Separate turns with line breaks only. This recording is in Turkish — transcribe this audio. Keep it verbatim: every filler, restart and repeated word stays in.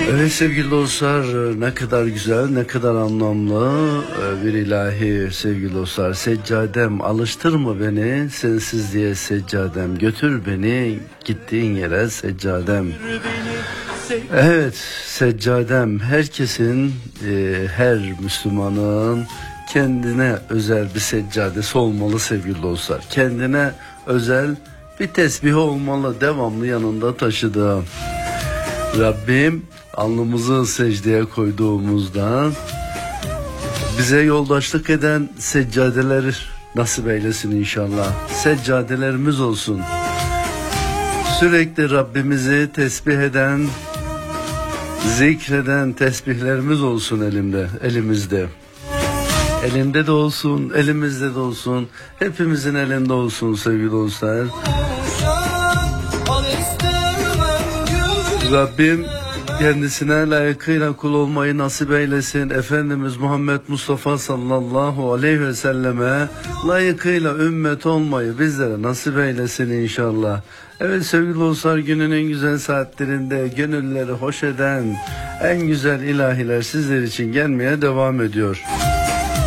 Evet sevgili dostlar, ne kadar güzel, ne kadar anlamlı bir ilahi sevgili dostlar. Seccadem alıştırma beni, sensizliğe seccadem, götür beni gittiğin yere seccadem. Evet, seccadem herkesin, e, her Müslümanın kendine özel bir seccadesi olmalı sevgili dostlar. Kendine özel bir tesbih olmalı, devamlı yanında taşıdığı. Rabbim alnımızı secdeye koyduğumuzda bize yoldaşlık eden seccadeler nasip eylesin inşallah. Seccadelerimiz olsun. Sürekli Rabbimizi tesbih eden, zikreden tesbihlerimiz olsun elimde, elimizde. Elimde de olsun, elimizde de olsun, hepimizin elinde olsun sevgili dostlar. Rabbim kendisine layıkıyla kul olmayı nasip eylesin. Efendimiz Muhammed Mustafa sallallahu aleyhi ve selleme layıkıyla ümmet olmayı bizlere nasip eylesin inşallah. Evet sevgili dostlar, günün en güzel saatlerinde gönülleri hoş eden en güzel ilahiler sizler için gelmeye devam ediyor.